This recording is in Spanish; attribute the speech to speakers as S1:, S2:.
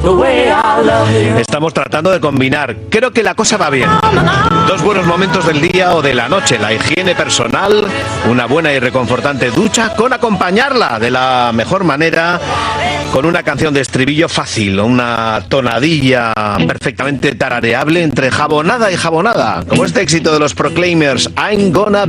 S1: Estamos tratando de combinar. Creo que la cosa va bien. 2 buenos momentos del día o de la noche. La higiene personal, una buena y reconfortante ducha, con acompañarla de la mejor manera con una canción de estribillo fácil, una tonadilla perfectamente tarareable entre jabonada y jabonada, como este éxito de los Proclaimers, I'm Gonna